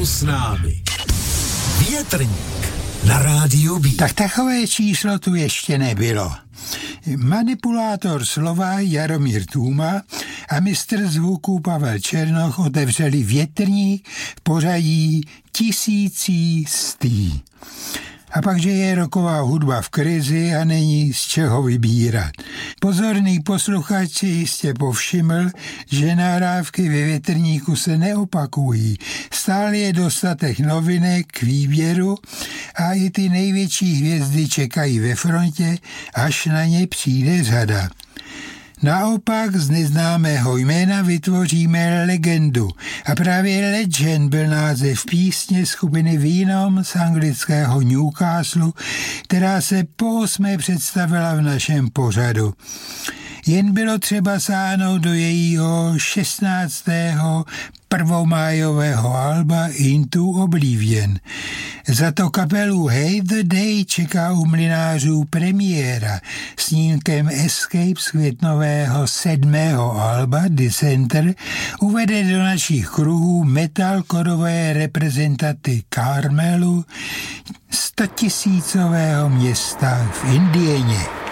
spolu s námi. Větrník na rádiu B. Tak takové číslo tu ještě nebylo. Manipulátor slova Jaromír Tůma a mistr zvuků Pavel Černoch otevřeli Větrník v pořadí 1100. A pak, že je roková hudba v krizi a není z čeho vybírat. Pozorný posluchač si jistě povšiml, že nahrávky ve Větrníku se neopakují. Stále je dostatek novinek k výběru a i ty největší hvězdy čekají ve frontě, až na ně přijde řada. Naopak z neznámého jména vytvoříme legendu. A právě Legend byl název písně skupiny Venom z anglického Newcastle, která se po 8. představila v našem pořadu. Jen bylo třeba sáhnout do jejího 16. prvomájového alba Into Oblivion. Za to kapelu Hate the Day čeká u mlynářů premiéra snímkem Escape z květnového 7. alba Dissenter uvede do našich kruhů metalkorové reprezentanty Carmelu, 100 000 města v Indianě.